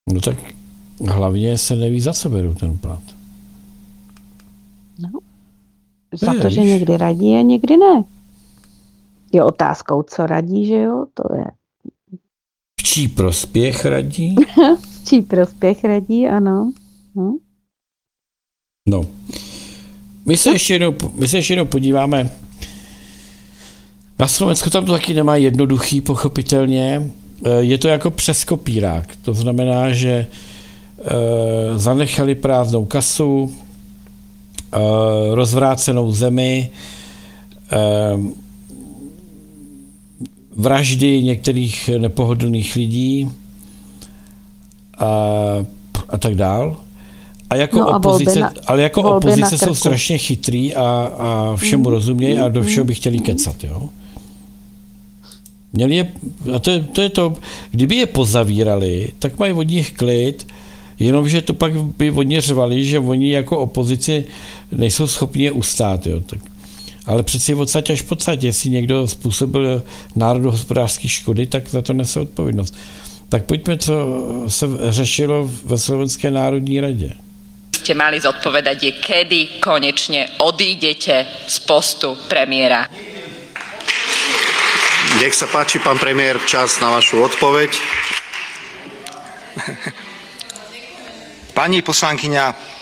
No tak hlavně se neví, za co berou ten plat. No. Za to, že někdy radí a někdy ne. Je otázkou, co radí, že jo? To je. V čí prospěch radí? V čí prospěch radí, ano. No. My se ještě jednou podíváme. Na Slovensku tam to taky nemá jednoduchý, pochopitelně. Je to jako přes kopírák. To znamená, že zanechali prázdnou kasu, rozvrácenou zemi, vraždy některých nepohodlných lidí a tak dál. A jako opozice jsou strašně chytrý a všemu rozumějí a do všeho by chtěli kecat, jo. To je to, kdyby je pozavírali, tak mají od nich klid, jenomže to pak by od ně řvali, že oni jako opozici nejsou schopni je ustát, jo. Tak, ale přeci odsaď až podsaď, jestli někdo způsobil národohospodářské škody, tak za to nese odpovědnost. Tak pojďme, co se řešilo ve Slovenské národní radě. Ste mali zodpovedať je, kedy konečne odídete z postu premiéra. Nech sa páči, pán premiér, čas na vašu odpoveď. Pani poslankyňa,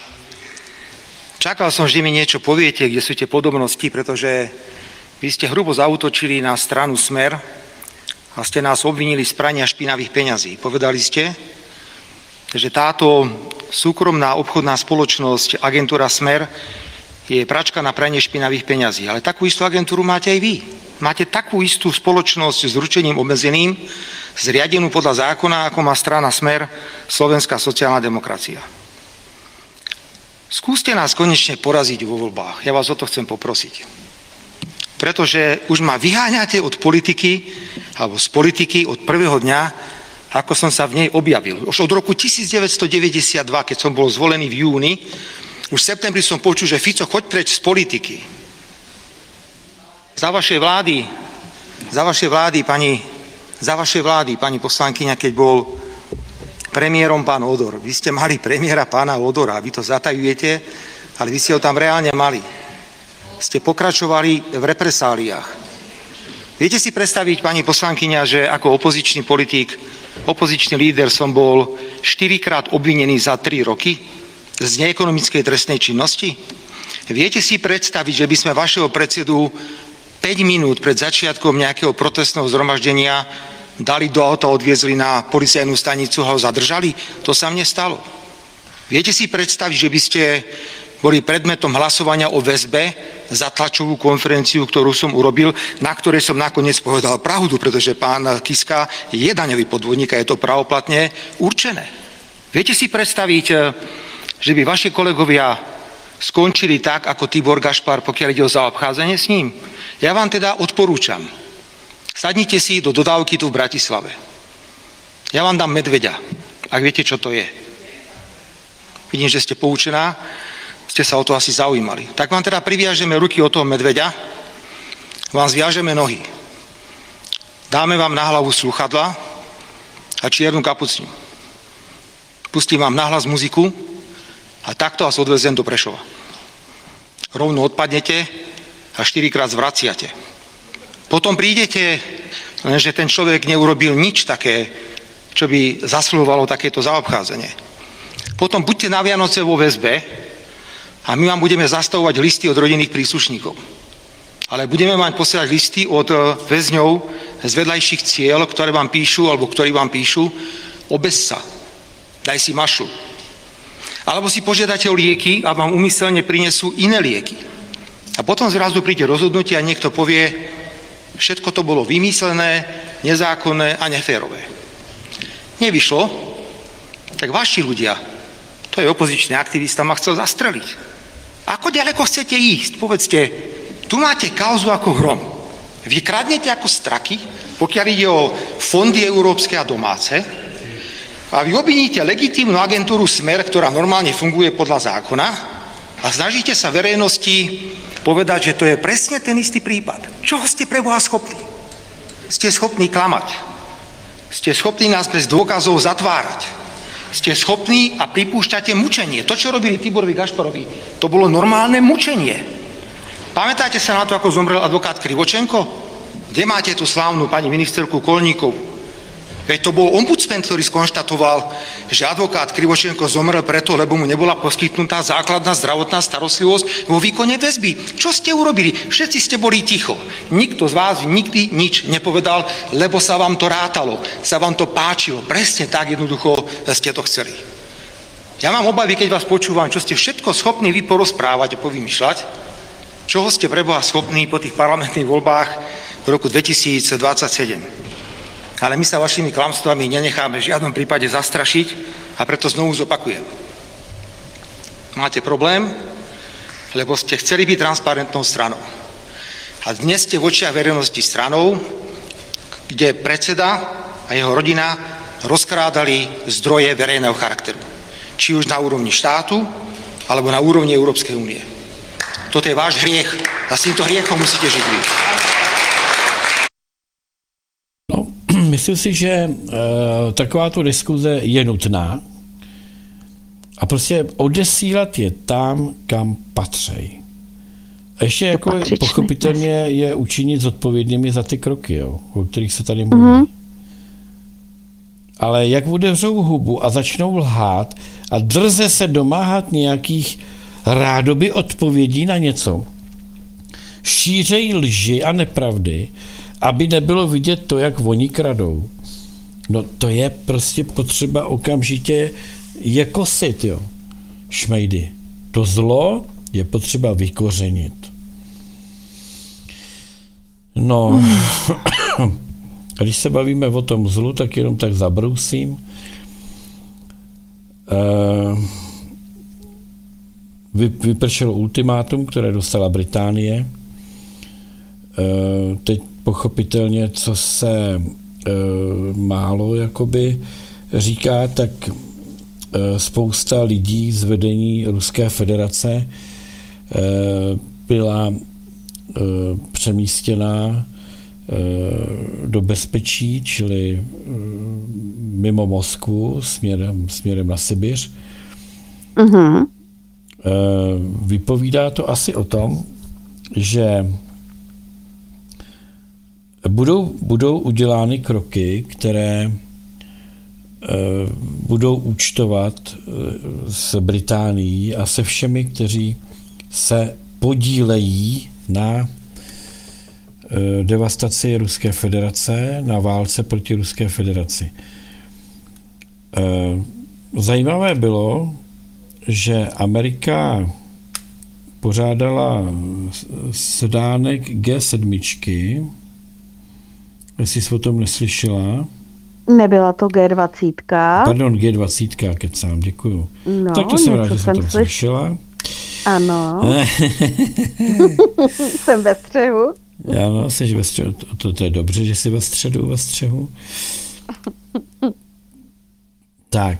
čakal som, že mi niečo poviete, kde sú tie podobnosti, pretože vy ste hrubo zaútočili na stranu Smer a ste nás obvinili z prania špinavých peňazí. Povedali ste, že táto súkromná obchodná spoločnosť, agentúra Smer, je pračka na pranie špinavých peňazí. Ale takú istú agentúru máte aj vy. Máte takú istú spoločnosť s ručením obmedzeným, zriadenú podľa zákona, ako má strana Smer, Slovenská sociálna demokracia. Skúste nás konečne poraziť vo voľbách. Ja vás o to chcem poprosiť. Pretože už ma vyháňate od politiky, alebo z politiky od prvého dňa, ako som sa v nej objavil. Už od roku 1992, keď som bol zvolený v júni, už v septembri som počul, že Fico, choď preč z politiky. Za vašej vlády, pani poslankyňa, keď bol premiérom pán Odor. Vy ste mali premiéra pána Odora, vy to zatajujete, ale vy ste ho tam reálne mali. Ste pokračovali v represáliách. Viete si predstaviť, pani poslankyňa, že ako opozičný politik, opozičný líder som bol 4-krát obvinený za 3 roky z neekonomickej trestnej činnosti? Viete si predstaviť, že by sme vašeho predsedu 5 minút pred začiatkom nejakého protestného zhromaždenia dali do auta, odviezli na policajnú stanicu a ho zadržali? To sa mne stalo. Viete si predstaviť, že by ste boli predmetom hlasovania o väzbe za tlačovú konferenciu, ktorú som urobil, na ktorej som nakoniec povedal pravdu, pretože pán Kiska je daňový podvodník a je to pravoplatne určené. Viete si predstaviť, že by vaši kolegovia skončili tak, ako Tibor Gašpar, pokiaľ ide o zaobchádzanie s ním? Ja vám teda odporúčam. Sadnite si do dodávky tu v Bratislave. Ja vám dám medveďa, ak viete, čo to je. Vidím, že ste poučená, ste sa o to asi zaujímali. Tak vám teda priviažeme ruky od toho medveďa, vám zviažeme nohy. Dáme vám na hlavu slúchadla a čiernu kapucňu. Pustím vám nahlas muziku a takto vás odvezem do Prešova. Rovno odpadnete a 4-krát zvraciate. Potom prídete, že ten človek neurobil nič také, čo by zasluhovalo takéto zaobchádzanie. Potom buďte na Vianoce vo väzbe a my vám budeme zastavovať listy od rodinných príslušníkov. Ale budeme mať posielať listy od väzňov z vedľajších cieľ, ktoré vám píšu, alebo ktorí vám píšu, obez sa, daj si mašlu. Alebo si požiadate o lieky a vám úmyselne prinesú iné lieky. A potom zrazu príde rozhodnutie a niekto povie, všetko to bolo vymyslené, nezákonné a neférové. Nevyšlo, tak vaši ľudia, to je opozičný aktivista, ma chcel zastreliť. Ako ďaleko chcete ísť? Povedzte, tu máte kauzu ako hrom. Vy kradnete ako straky, pokiaľ ide o fondy európske a domáce, a vy obviníte legitímnu agentúru Smer, ktorá normálne funguje podľa zákona, a snažíte sa verejnosti povedať, že to je presne ten istý prípad. Čoho ste pre Boha schopní? Ste schopní klamať. Ste schopní nás bez dôkazov zatvárať. ste schopní a pripúšťate mučenie. To, čo robili Tiborovi Gašparovi, to bolo normálne mučenie. Pamätáte sa na to, ako zomrel advokát Krivočenko? Kde máte tú slávnu pani ministerku Kolníkovú? Veď to bol ombudsman, ktorý skonštatoval, že advokát Krivočenko zomrel preto, lebo mu nebola poskytnutá základná zdravotná starostlivosť vo výkone väzby. Čo ste urobili? Všetci ste boli ticho. Nikto z vás nikdy nič nepovedal, lebo sa vám to rátalo, sa vám to páčilo. Presne tak jednoducho ste to chceli. Ja mám obavy, keď vás počúvam, čo ste všetko schopní vy porozprávať a povymýšľať, čoho ste pre Boha schopní po tých parlamentných voľbách v roku 2027. Ale my sa vašimi klamstvami nenecháme v žiadnom prípade zastrašiť a preto znovu zopakujem. Máte problém, lebo ste chceli byť transparentnou stranou. A dnes ste v očiach verejnosti stranou, kde predseda a jeho rodina rozkrádali zdroje verejného charakteru. Či už na úrovni štátu, alebo na úrovni Európskej únie. Toto je váš hriech a s týmto hriechom musíte žiť vy. Myslím si, že takováto diskuze je nutná a prostě odesílat je tam, kam patří. A ještě jako pochopitelně je učinit zodpovědnými za ty kroky, jo, o kterých se tady mluví. Ale jak otevřou hubu a začnou lhát a drze se domáhat nějakých rádoby odpovědí na něco, šířejí lži a nepravdy, aby nebylo vidět to, jak oni kradou. No to je prostě potřeba okamžitě je kosit, jo. Šmejdy. To zlo je potřeba vykořenit. No, a když se bavíme o tom zlu, tak jenom tak zabrousím. Vypršelo ultimátum, které dostala Británie. Teď pochopitelně, co se málo jakoby říká, tak spousta lidí z vedení Ruské federace byla přemístěna do bezpečí, čili mimo Moskvu, směrem na Sibiř. Uh-huh. Vypovídá to asi o tom, že budou udělány kroky, které budou účtovat s Británií a se všemi, kteří se podílejí na devastaci Ruské federace, na válce proti Ruské federaci. Zajímavé bylo, že Amerika pořádala sedánek G7, jestli jsi o tom neslyšela. Nebyla to G20. Pardon, G20, kecám, děkuju. No, tak to jsem rád, že jsi o tom slyšela. Ano. Jsem ve střehu. Ano, jsi ve střehu. To je dobře, že jsi ve střehu. Tak,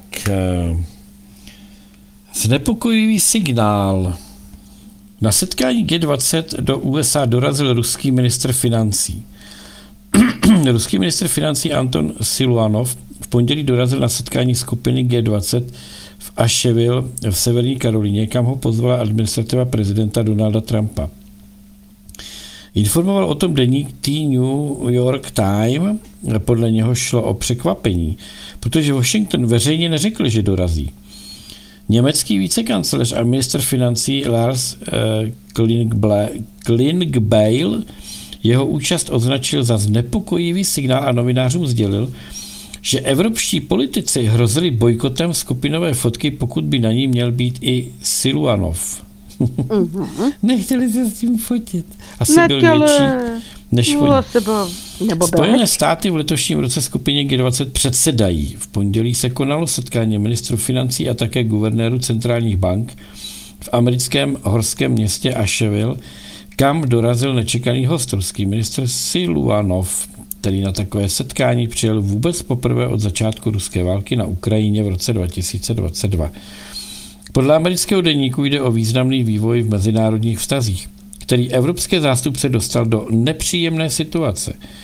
znepokojivý signál. Na setkání G20 do USA dorazil ruský ministr financí. Ruský ministr financí Anton Siluanov v pondělí dorazil na setkání skupiny G20 v Asheville v Severní Karolíně, kam ho pozvala administrativa prezidenta Donalda Trumpa. Informoval o tom deník The New York Times, podle něho šlo o překvapení, protože Washington veřejně neřekl, že dorazí. Německý vicekancléř a ministr financí Lars Klingbeil jeho účast označil za znepokojivý signál a novinářům sdělil, že evropští politici hrozili bojkotem skupinové fotky, pokud by na ní měl být i Siluanov. Nechtěli se s tím fotit. Asi byl větší než oni. Spojené státy v letošním roce skupině G20 předsedají. V pondělí se konalo setkání ministrů financí a také guvernérů centrálních bank v americkém horském městě Asheville, kam dorazil nečekaný host, ruský ministr Siluanov, který na takové setkání přijel vůbec poprvé od začátku ruské války na Ukrajině v roce 2022. Podle amerického deníku jde o významný vývoj v mezinárodních vztazích, který evropské zástupce dostal do nepříjemné situace.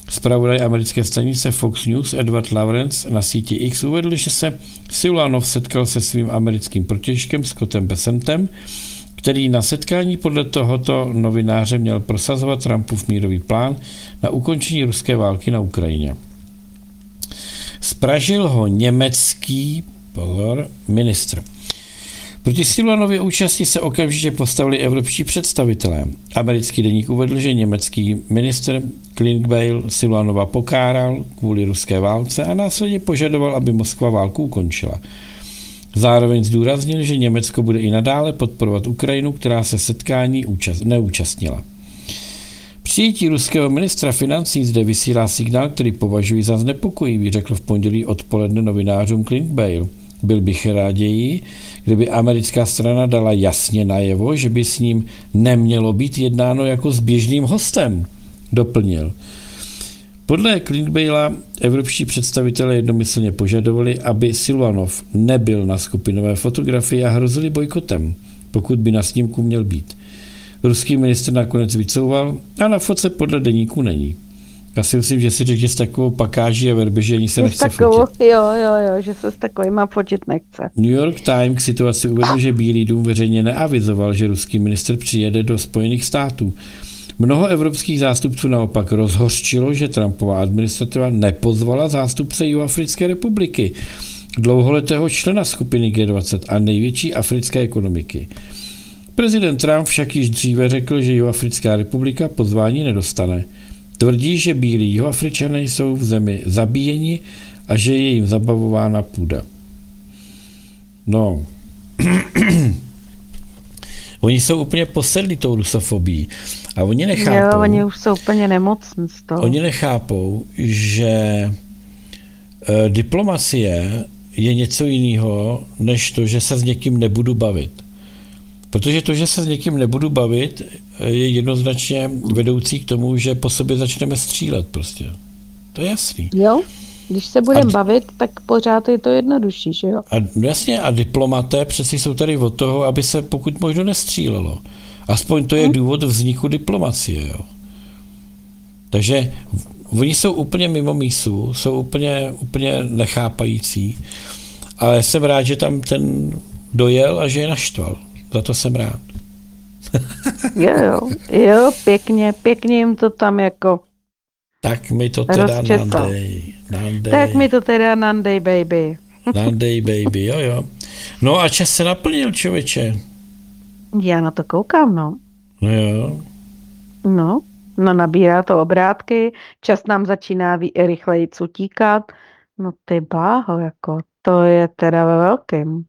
Zpravodaj americké stanice Fox News Edward Lawrence na síti X uvedl, že se Siluanov setkal se svým americkým protějškem Scottem Bessentem, který na setkání podle tohoto novináře měl prosazovat Trumpův mírový plán na ukončení ruské války na Ukrajině. Spražil ho německý ministr. Proti Siluanově účasti se okamžitě postavili evropští představitelé. Americký deník uvedl, že německý ministr Klingbeil Siluanova pokáral kvůli ruské válce a následně požadoval, aby Moskva válku ukončila. Zároveň zdůraznil, že Německo bude i nadále podporovat Ukrajinu, která se setkání neúčastnila. Přijetí ruského ministra financí zde vysílá signál, který považuji za znepokojivý, řekl v pondělí odpoledne novinářům Klingbeil. Byl bych raději, kdyby americká strana dala jasně najevo, že by s ním nemělo být jednáno jako s běžným hostem, doplnil. Podle Klingbeila evropští představitelé jednomyslně požadovali, aby Siluanov nebyl na skupinové fotografii a hrozili bojkotem, pokud by na snímku měl být. Ruský ministr nakonec vycouval a na fotce podle deníku není. Já si myslím, že si řekl, že s takovou pakáží a verbeží ani se nechce fotit. Jo, že se s takovýma fotit nechce. New York Times k situaci uvedl, že Bílý dům veřejně neavizoval, že ruský ministr přijede do Spojených států. Mnoho evropských zástupců naopak rozhořčilo, že Trumpova administrativa nepozvala zástupce Jihoafrické republiky, dlouholetého člena skupiny G20 a největší africké ekonomiky. Prezident Trump však již dříve řekl, že Jihoafrická republika pozvání nedostane. Tvrdí, že bílí Jihoafričané jsou v zemi zabíjeni a že je jim zabavována půda. No, oni jsou úplně posedlí tou rusofobií a oni nechápou. Jo, oni už jsou úplně nemocní z toho. Oni nechápou, že diplomacie je něco jiného, než to, že se s někým nebudu bavit. Protože to, že se s někým nebudu bavit, je jednoznačně vedoucí k tomu, že po sobě začneme střílet prostě. To je jasný. Jo, když se budeme bavit, tak pořád je to jednodušší, že jo? No jasně, a diplomaté přeci jsou tady od toho, aby se pokud možno nestřílelo. Aspoň to je důvod vzniku diplomacie, jo. Takže oni jsou úplně mimo mísu, jsou úplně nechápající, ale jsem rád, že tam ten dojel a že je naštval. Za to jsem rád. Jo, pěkně jim to tam jako tak mi to teda nandej. Tak mi to teda nandej, baby. Nandej, baby, jo. No a čas se naplnil, člověče. Já na to koukám, no. No jo. No, nabírá to obrátky, čas nám začíná rychleji utíkat. No ty bláho, jako, to je teda ve velkým.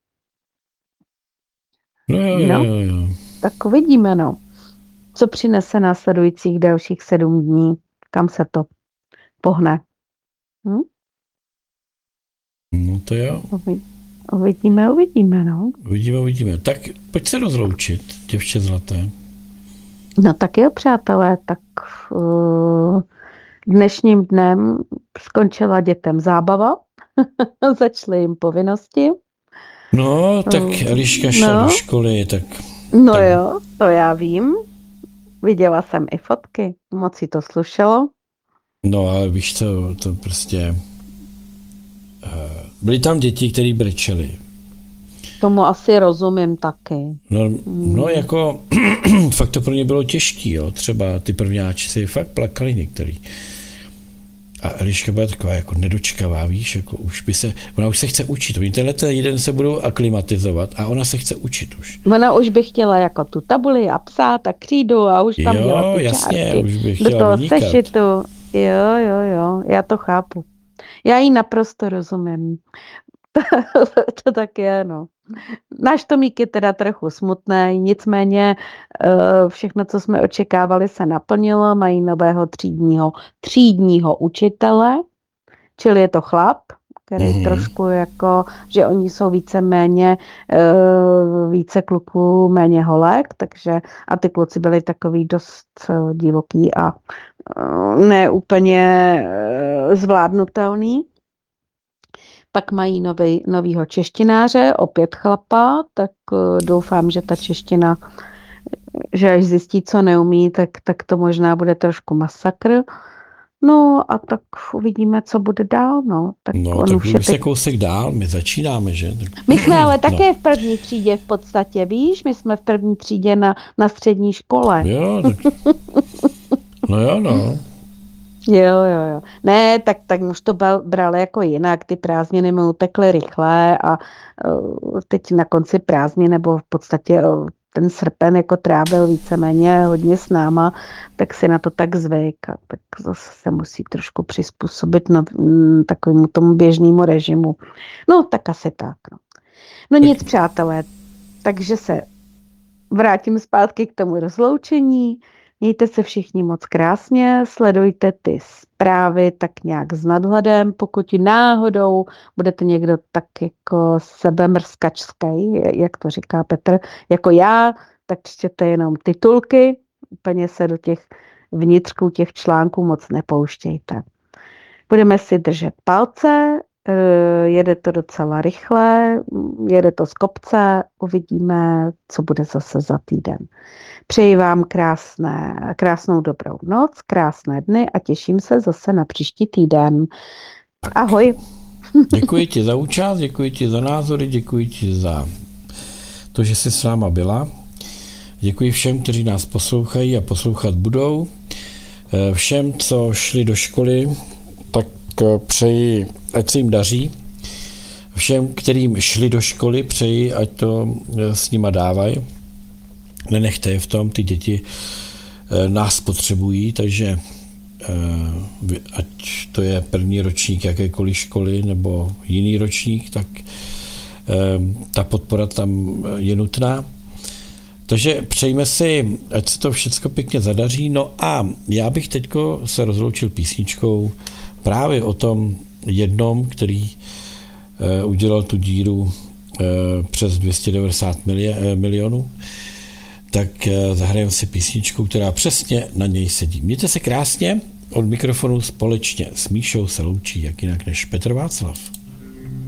No jo. Tak uvidíme, no. Co přinese následujících dalších 7 dní, kam se to pohne. No to jo. Uvidíme, no. Uvidíme. Tak pojď se rozloučit, děvče zlaté. No tak jo, přátelé, tak dnešním dnem skončila dětem zábava, začaly jim povinnosti. No, tak Eliška šla do školy, tak... No tak. Jo, to já vím. Viděla jsem i fotky, moc si to slušelo. No, ale víš co, to prostě... Byly tam děti, které brečely. Tomu asi rozumím taky. No jako, fakt to pro ně bylo těžký, jo. Třeba ty prvňáči si fakt plakali některý. A Eliška byla taková jako nedočkavá, víš, jako ona už se chce učit. Oni tenhle jeden se budou aklimatizovat a ona se chce učit už. Ona už by chtěla jako tu tabuli a psát a křídu a už tam dělat ty jasně, čárky. už by Do chtěla toho vynikat. sešitu. Jo, já to chápu. Já jí naprosto rozumím. To tak je, no. Náš Tomík je teda trochu smutný, nicméně všechno, co jsme očekávali, se naplnilo. Mají nového třídního učitele, čili je to chlap, který trošku jako, že oni jsou více kluků, méně holek, takže a ty kluci byli takový dost divoký a ne úplně zvládnutelný. Pak mají novýho češtináře, opět chlapa, tak doufám, že ta čeština, že až zjistí, co neumí, tak to možná bude trošku masakr. No a tak uvidíme, co bude dál, no. Tak No, on tak už je už se teď... kousek dál, my začínáme, že? Tak... My jsme ale také No. v první třídě v podstatě, víš? My jsme v první třídě na střední škole. Jo, tak... No jo, no. Jo. Ne, tak už to bral jako jinak. Ty prázdniny mi utekly rychle a teď na konci prázdnin, nebo v podstatě ten srpen jako trávil víceméně hodně s náma, tak si na to tak zvyk a tak zase se musí trošku přizpůsobit na takovému tomu běžnému režimu. No, tak asi tak. No nic, přátelé, takže se vrátím zpátky k tomu rozloučení. Mějte se všichni moc krásně, sledujte ty zprávy tak nějak s nadhledem, pokud náhodou budete někdo tak jako sebemrskačský, jak to říká Petr, jako já, tak čtěte jenom titulky, úplně se do těch vnitřků těch článků moc nepouštějte. Budeme si držet palce, jede to docela rychle, jede to z kopce, uvidíme, co bude zase za týden. Přeji vám krásnou dobrou noc, krásné dny a těším se zase na příští týden. Ahoj. Děkuji ti za účast, děkuji ti za názory, děkuji ti za to, že jsi s náma byla. Děkuji všem, kteří nás poslouchají a poslouchat budou. Všem, co šli do školy, tak přeji, ať se jim daří. Všem, kterým šli do školy, přeji, ať to s nima dávají. Nenechte je v tom, ty děti nás potřebují, takže ať to je první ročník jakékoliv školy nebo jiný ročník, tak ta podpora tam je nutná. Takže přejme si, ať se to všechno pěkně zadaří. No a já bych teďko se rozloučil písničkou právě o tom jednom, který udělal tu díru přes 290 milionů. Tak zahrajeme si písničku, která přesně na něj sedí. Mějte se krásně, od mikrofonu společně s Míšou se loučí jak jinak než Petr Václav.